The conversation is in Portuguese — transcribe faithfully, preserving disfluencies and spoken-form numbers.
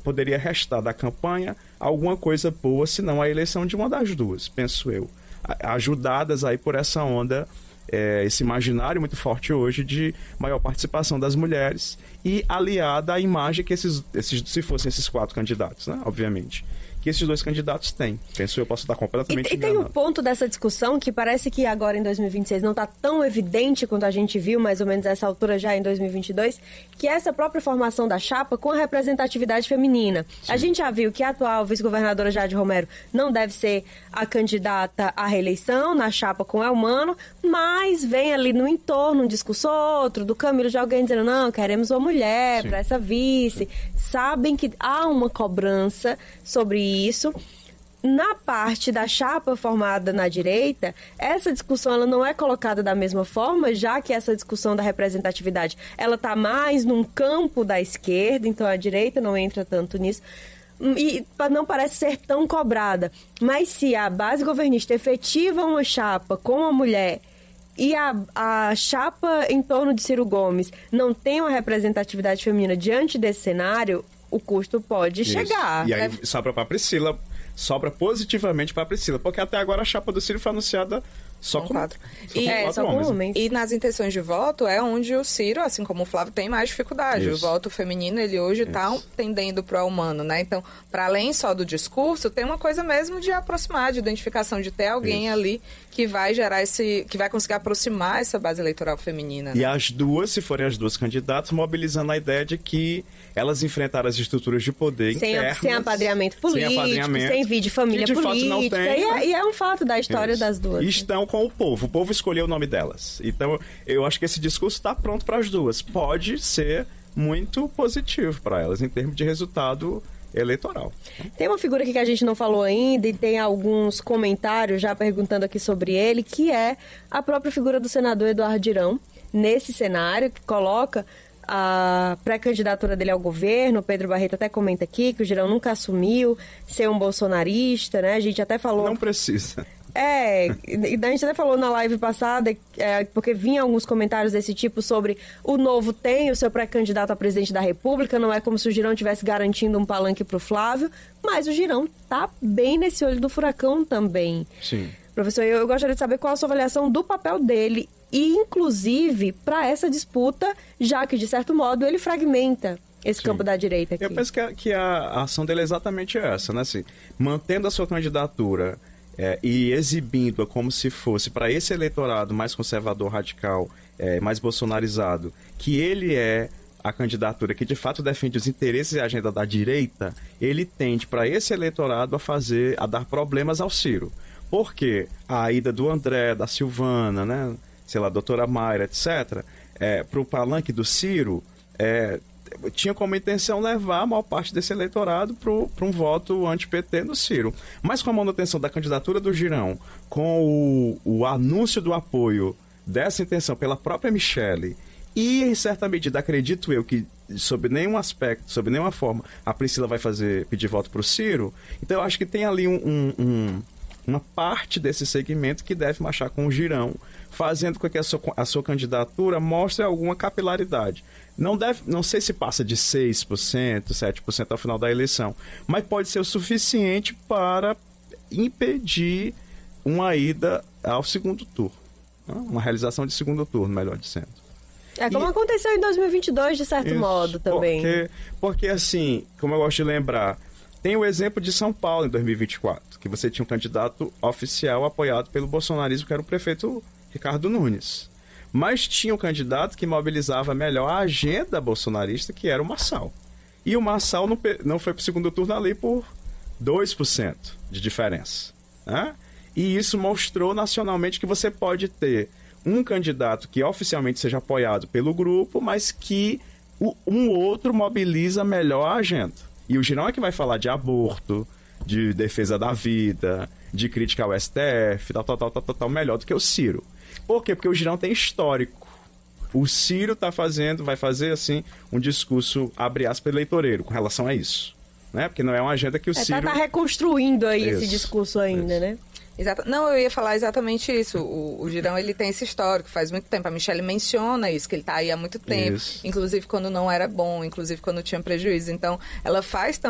poderia restar da campanha alguma coisa boa, se não a eleição de uma das duas, penso eu. Ajudadas aí por essa onda, é, esse imaginário muito forte hoje de maior participação das mulheres e aliada à imagem que esses, esses se fossem esses quatro candidatos, né, obviamente, que esses dois candidatos têm. Penso eu, posso estar completamente e, e tem um ponto dessa discussão que parece que agora em dois mil e vinte e seis não está tão evidente quanto a gente viu mais ou menos essa altura já em dois mil e vinte e dois, que é essa própria formação da chapa com a representatividade feminina. Sim. A gente já viu que a atual vice-governadora Jade Romero não deve ser a candidata à reeleição na chapa com Elmano, mas vem ali no entorno um discurso outro do Camilo de alguém dizendo, não, queremos uma mulher para essa vice. Sim. Sabem que há uma cobrança sobre isso. Na parte da chapa formada na direita, essa discussão ela não é colocada da mesma forma, já que essa discussão da representatividade ela está mais num campo da esquerda, então a direita não entra tanto nisso. E não parece ser tão cobrada. Mas se a base governista efetiva uma chapa com uma mulher e a, a chapa em torno de Ciro Gomes não tem uma representatividade feminina diante desse cenário, o custo pode Isso. chegar. E aí sobra para a Priscila, sobra positivamente para a Priscila, porque até agora a chapa do Ciro foi anunciada só com quatro. Só e, com é, quatro só homens. com homens. E nas intenções de voto é onde o Ciro, assim como o Flávio, tem mais dificuldade. Isso. O voto feminino, ele hoje está tendendo para o humano, né? Então, para além só do discurso, tem uma coisa mesmo de aproximar, de identificação, de ter alguém Isso. ali que vai gerar esse, que vai conseguir aproximar essa base eleitoral feminina. Né? E as duas, se forem as duas candidatas, mobilizando a ideia de que elas enfrentaram as estruturas de poder sem, internas, sem apadrinhamento político, sem, apadrinhamento, sem vir de família de política. Fato não tem, e, é, e é um fato da história Isso. das duas. E estão com o povo. O povo escolheu o nome delas. Então, eu acho que esse discurso está pronto para as duas. Pode ser muito positivo para elas, em termos de resultado eleitoral. Tem uma figura aqui que a gente não falou ainda e tem alguns comentários já perguntando aqui sobre ele, que é a própria figura do senador Eduardo Girão, nesse cenário, que coloca a pré-candidatura dele ao governo. O Pedro Barreto até comenta aqui que o Girão nunca assumiu ser um bolsonarista, né? A gente até falou... Não precisa. É, e a gente até falou na live passada, é, porque vinha alguns comentários desse tipo sobre o Novo tem o seu pré-candidato a presidente da República, não é como se o Girão estivesse garantindo um palanque para o Flávio, mas o Girão tá bem nesse olho do furacão também. Sim. Professor, eu, eu gostaria de saber qual a sua avaliação do papel dele e, inclusive, para essa disputa, já que, de certo modo, ele fragmenta esse Sim. campo da direita aqui. Eu penso que a, que a ação dele é exatamente essa, né? Assim, mantendo a sua candidatura... É, e exibindo-a como se fosse para esse eleitorado mais conservador, radical, é, mais bolsonarizado, que ele é a candidatura que de fato defende os interesses e a agenda da direita, ele tende para esse eleitorado a fazer, a dar problemas ao Ciro. Porque a ida do André, da Silvana, né, sei lá, doutora Mayra, etcétera, é, para o palanque do Ciro, é, tinha como intenção levar a maior parte desse eleitorado para um voto anti-P T no Ciro. Mas com a manutenção da candidatura do Girão, com o, o anúncio do apoio dessa intenção pela própria Michele, e em certa medida, acredito eu, que sob nenhum aspecto, sob nenhuma forma, a Priscila vai fazer, pedir voto para o Ciro, então eu acho que tem ali um, um, um, uma parte desse segmento que deve marchar com o Girão, fazendo com que a sua, a sua candidatura mostre alguma capilaridade. Não, deve, não sei se passa de seis por cento, sete por cento ao final da eleição, mas pode ser o suficiente para impedir uma ida ao segundo turno. Uma realização de segundo turno, melhor dizendo. É como e, aconteceu em dois mil e vinte e dois, de certo isso, modo, também. Porque, porque, assim, como eu gosto de lembrar, tem o exemplo de São Paulo em dois mil e vinte e quatro, que você tinha um candidato oficial apoiado pelo bolsonarismo, que era o prefeito Ricardo Nunes. Mas tinha um candidato que mobilizava melhor a agenda bolsonarista, que era o Marçal. E o Marçal não, não foi para o segundo turno ali por dois por cento de diferença. Né? E isso mostrou nacionalmente que você pode ter um candidato que oficialmente seja apoiado pelo grupo, mas que o, um outro mobiliza melhor a agenda. E o Girão é que vai falar de aborto, de defesa da vida, de crítica ao S T F, tal, tal, tal, tal, tal, tal, melhor do que o Ciro. Por quê? Porque o Girão tem histórico. O Ciro tá fazendo, vai fazer assim um discurso, abre aspas, eleitoreiro com relação a isso. Né? Porque não é uma agenda que o é, Ciro... Tá, tá reconstruindo aí isso, esse discurso ainda, isso. né? Exato. Não, eu ia falar exatamente isso. O, o Girão, ele tem esse histórico, faz muito tempo. A Michele menciona isso, que ele tá aí há muito tempo. Isso. Inclusive quando não era bom, inclusive quando tinha prejuízo. Então, ela faz também